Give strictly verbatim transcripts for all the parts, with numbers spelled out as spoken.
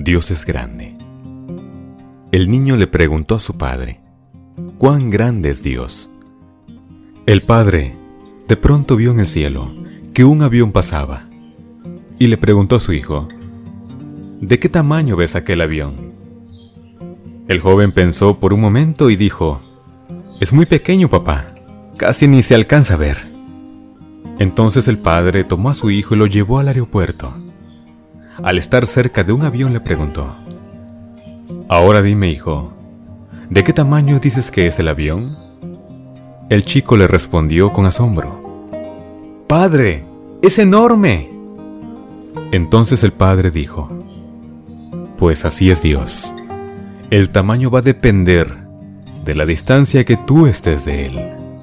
Dios es grande. El niño le preguntó a su padre: ¿cuán grande es Dios? El padre de pronto vio en el cielo que un avión pasaba y le preguntó a su hijo: ¿de qué tamaño ves aquel avión? El joven pensó por un momento y dijo: es muy pequeño, papá, casi ni se alcanza a ver. Entonces el padre tomó a su hijo y lo llevó al aeropuerto. Al estar cerca de un avión le preguntó: ahora dime, hijo, ¿de qué tamaño dices que es el avión? El chico le respondió con asombro: ¡Padre, es enorme! Entonces el padre dijo: pues así es Dios. El tamaño va a depender de la distancia que tú estés de Él.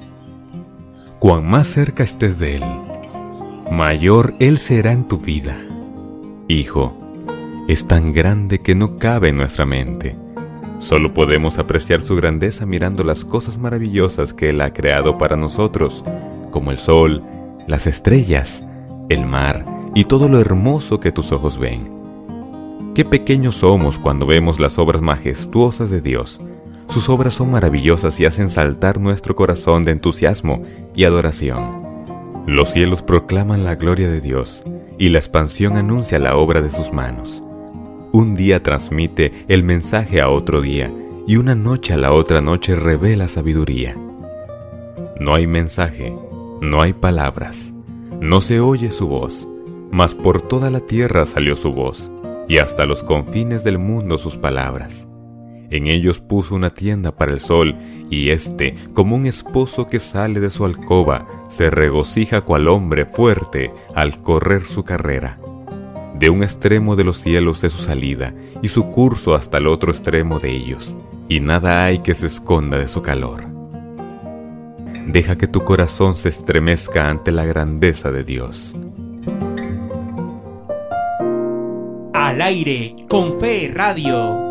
Cuán más cerca estés de Él, mayor Él será en tu vida. Hijo, es tan grande que no cabe en nuestra mente. Solo podemos apreciar su grandeza mirando las cosas maravillosas que Él ha creado para nosotros, como el sol, las estrellas, el mar y todo lo hermoso que tus ojos ven. Qué pequeños somos cuando vemos las obras majestuosas de Dios. Sus obras son maravillosas y hacen saltar nuestro corazón de entusiasmo y adoración. Los cielos proclaman la gloria de Dios y la expansión anuncia la obra de sus manos. Un día transmite el mensaje a otro día y una noche a la otra noche revela sabiduría. No hay mensaje, no hay palabras, no se oye su voz, mas por toda la tierra salió su voz y hasta los confines del mundo sus palabras. En ellos puso una tienda para el sol, y éste, como un esposo que sale de su alcoba, se regocija cual hombre fuerte al correr su carrera. De un extremo de los cielos es su salida, y su curso hasta el otro extremo de ellos, y nada hay que se esconda de su calor. Deja que tu corazón se estremezca ante la grandeza de Dios. Al aire con Fe Radio.